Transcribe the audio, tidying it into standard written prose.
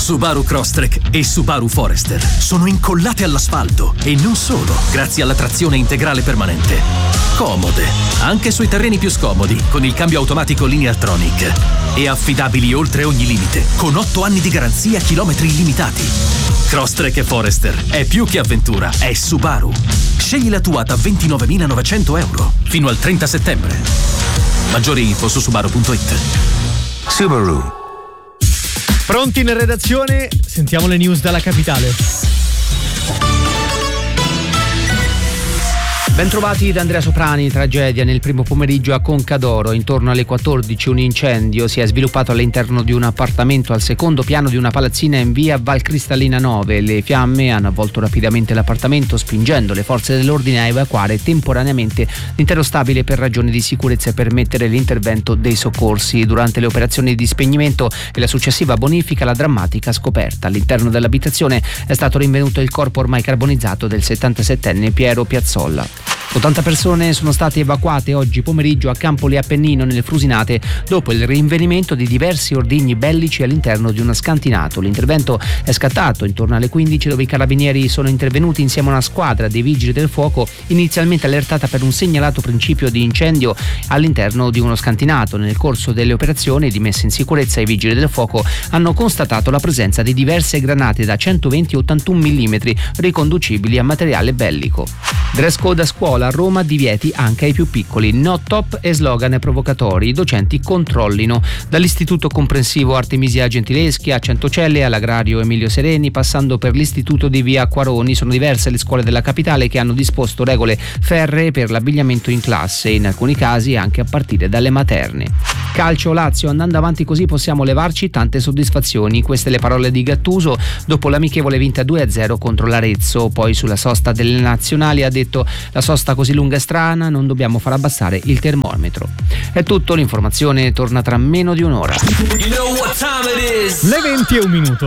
Subaru Crosstrek e Subaru Forester sono incollate all'asfalto e non solo, grazie alla trazione integrale permanente. Comode, anche sui terreni più scomodi, con il cambio automatico Lineartronic. E affidabili oltre ogni limite, con 8 anni di garanzia, chilometri illimitati. Crosstrek e Forester è più che avventura, è Subaru. Scegli la tua da €29.900 fino al 30 settembre. Maggiori info su subaru.it. Subaru. Pronti in redazione? Sentiamo le news dalla capitale. Bentrovati da Andrea Soprani. Tragedia nel primo pomeriggio a Concadoro. Intorno alle 14 un incendio si è sviluppato all'interno di un appartamento al secondo piano di una palazzina in via Valcristallina 9. Le fiamme hanno avvolto rapidamente l'appartamento, spingendo le forze dell'ordine a evacuare temporaneamente l'intero stabile per ragioni di sicurezza e permettere l'intervento dei soccorsi. Durante le operazioni di spegnimento e la successiva bonifica, la drammatica scoperta. All'interno dell'abitazione è stato rinvenuto il corpo ormai carbonizzato del 77enne Piero Piazzolla. 80 persone sono state evacuate oggi pomeriggio a Campoli Appennino nelle Frusinate dopo il rinvenimento di diversi ordigni bellici all'interno di uno scantinato. L'intervento è scattato intorno alle 15, dove i carabinieri sono intervenuti insieme a una squadra dei vigili del fuoco inizialmente allertata per un segnalato principio di incendio all'interno di uno scantinato. Nel corso delle operazioni di messa in sicurezza, i vigili del fuoco hanno constatato la presenza di diverse granate da 120 e 81 mm riconducibili a materiale bellico. Dress code a scuola. A Roma divieti anche ai più piccoli, no top e slogan provocatori. I docenti controllino. Dall'istituto comprensivo Artemisia Gentileschi a Centocelle, all'agrario Emilio Sereni, passando per l'istituto di via Quaroni, sono diverse le scuole della capitale che hanno disposto regole ferree per l'abbigliamento in classe, in alcuni casi anche a partire dalle materne. Calcio Lazio, andando avanti così possiamo levarci tante soddisfazioni. Queste le parole di Gattuso dopo l'amichevole vinta 2-0 contro l'Arezzo. Poi sulla sosta delle nazionali ha detto: la sosta così lunga e strana, non dobbiamo far abbassare il termometro. È tutto, l'informazione torna tra meno di un'ora. Le 20 e un minuto.